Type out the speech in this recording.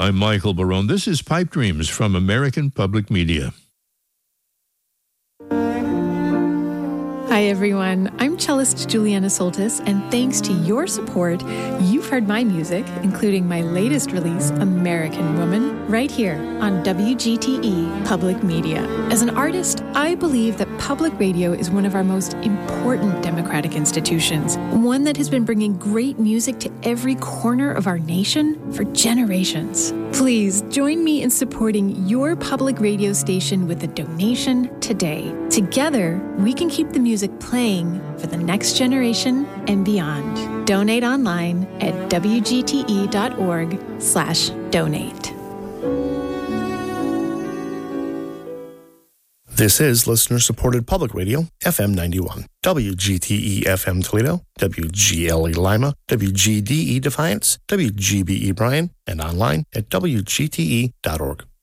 I'm Michael Barone. This is Pipe Dreams from American Public Media. Hi, everyone. I'm cellist Juliana Soltis, and thanks to your support, you've heard my music, including my latest release, American Woman, right here on WGTE Public Media. As an artist, I believe that public radio is one of our most important democratic institutions, one that has been bringing great music to every corner of our nation for generations. Please join me in supporting your public radio station with a donation today. Together, we can keep the music playing for the next generation and beyond. Donate online at wgte.org/donate. This is listener-supported public radio, FM 91, WGTE FM Toledo, WGLE Lima, WGDE Defiance, WGBE Bryan, and online at WGTE.org.